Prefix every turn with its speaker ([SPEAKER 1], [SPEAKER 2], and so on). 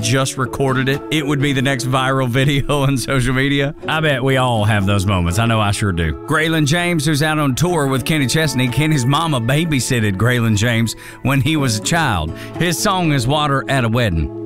[SPEAKER 1] just recorded it, it would be the next viral video on social media? I bet we all have those moments. I know I sure do. Graylin James, who's out on tour with Kenny Chesney. Kenny's mama babysitted Graylin James when he was a child. His song is Water at a Wedding.